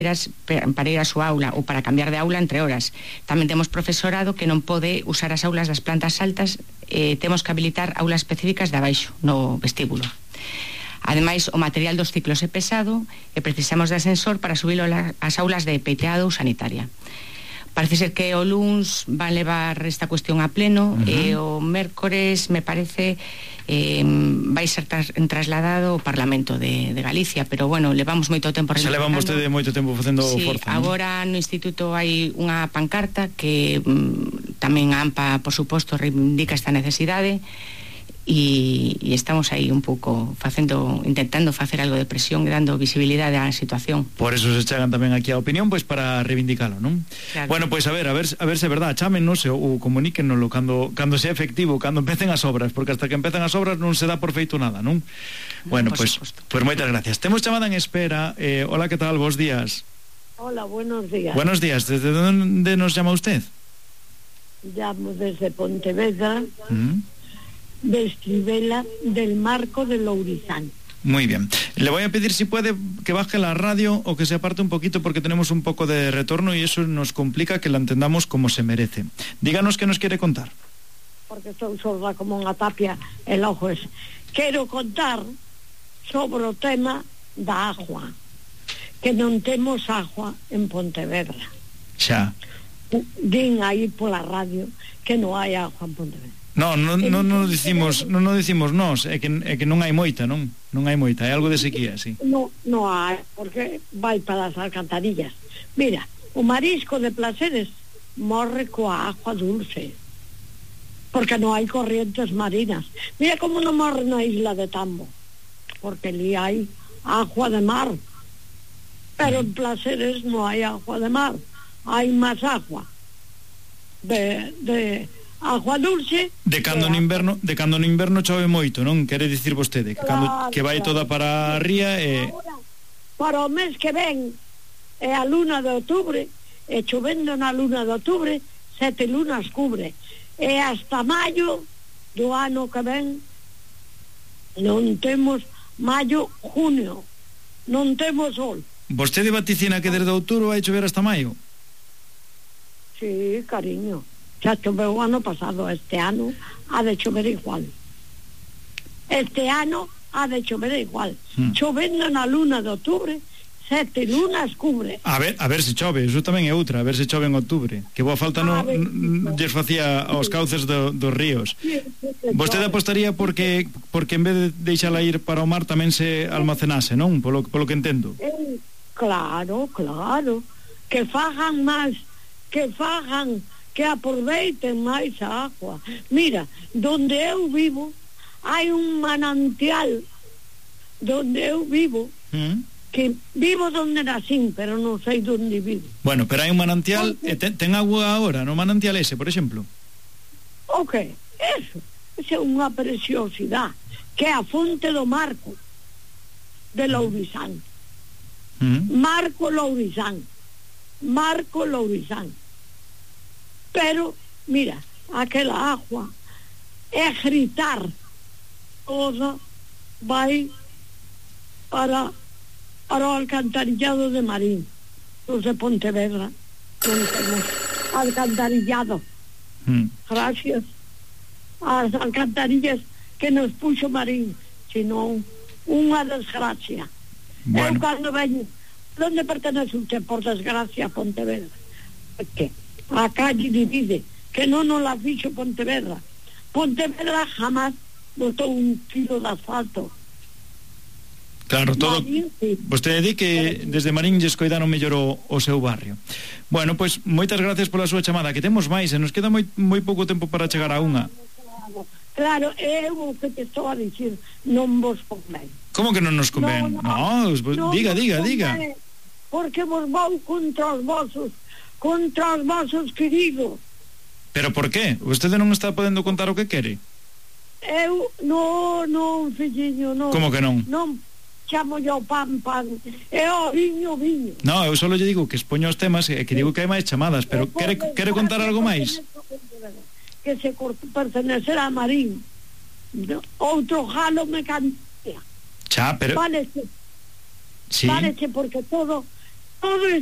para ir a súa aula ou para cambiar de aula entre horas. Tamén temos profesorado que non pode usar as aulas das plantas altas, temos que habilitar aulas específicas de abaixo, no vestíbulo. Ademais, o material dos ciclos é pesado e precisamos de ascensor para subilo ás aulas de peiteado ou sanitaria. Parece ser que o luns van levar esta cuestión a pleno e o mércores, me parece, vai ser trasladado ao Parlamento de Galicia, pero bueno, levamos moito tempo se levan vostede moito tempo facendo forza, non? Agora no Instituto hai unha pancarta que tamén a AMPA, por suposto, reivindica esta necesidade e estamos aí un pouco intentando facer algo de presión e dando visibilidade á situación. Por eso se chegan tamén aquí a opinión, pois para reivindicalo, non? Claro. Bueno, pois a ver se é verdad, chámenos ou comuníquennoslo cando sea efectivo, cando empecen as obras, porque hasta que empezan as obras non se dá por feito nada, non? Bueno, pois moitas gracias. Temos chamada en espera. Hola, que tal? Bos días. Hola, buenos días. Buenos días. ¿Desde dónde nos llama usted? Llamo desde Pontevedra. De Escribela, del Marco de Lourizán. Muy bien. Le voy a pedir si puede que baje la radio o que se aparte un poquito porque tenemos un poco de retorno y eso nos complica que la entendamos como se merece. Díganos qué nos quiere contar. Porque estoy sorda como unha tapia el ojo es. Quero contar sobre o tema da agua. Que non temos agua en Pontevedra. Xa. Din aí pola radio que non hai agua en Pontevedra. Non dicimos nós, é que non hai moita, non hai moita, é algo de sequía, sí. Non hai, porque vai para as alcantarillas. Mira, o marisco de Placeres morre coa agua dulce, porque non hai corrientes marinas. Mira como non morre na isla de Tambo, porque ali hai agua de mar, pero en Placeres non hai agua de mar, hai máis agua de agua dulce. De cando no inverno chove moito, non? Quere dicir vostede que vai toda para a ría e... Para o mes que ven é a luna de outubro, e chovendo na luna de outubro 7 lunas cubre, e hasta maio do ano que ven non temos maio, junio non temos sol. Vostede vaticina que desde outubro vai chover hasta maio? Sí, cariño, xa choveu o ano pasado, este ano ha de chover igual. Este ano ha de chover igual. Chovendo na luna de outubro, 7 lunas cubre. A ver se chove, iso tamén é outra, a ver se chove en outubro. Que boa falta non lles facía aos cauces dos ríos. Vostede apostaría porque en vez de deixala ir para o mar tamén se almacenase, non? Polo que entendo. Claro, que fagan máis, que aproveiten máis a agua. Mira, donde eu vivo hai un manantial, donde eu vivo, que vivo donde nacín, pero non sei donde vivo. Bueno, pero hai un manantial, ten agua agora, no manantial ese, por exemplo? Ok, eso é unha preciosidade, que é a fonte do Marco de Lourizán. Marco Lourizán. Pero, mira, aquela agua é gritar, toda vai para o alcantarillado de Marín. Os de Pontevedra non temos alcantarillado. Gracias ás alcantarillas que nos puxo Marín, senón unha desgracia. Eu cando veño, onde pertenece usted, por desgracia, a Pontevedra? Porque a calle divide, que non nos la fixo Pontevedra. Pontevedra jamás botou un kilo de asfalto. Claro, todo. Vostede di que desde Marín lles coidaron mellor o seu barrio. Bueno, pois moitas gracias pola súa chamada, que temos máis, e nos queda moi pouco tempo para chegar a unha. Claro, é o que te estou a dicir, non vos convén. Como que non nos convén? No, diga. Porque vos vou contra os vosos queridos. Pero por qué? Vostede non está podendo contar o que quere? Eu, non, filliño, non. Como que non? Non, chamo yo pan, e o viño. No, eu só lle digo que expoño os temas e que digo que hai máis chamadas, pero quere contar algo máis? Que se pertenecerá a Marín. Outro jalo me cantea. Xa, pero... Válese porque todo todo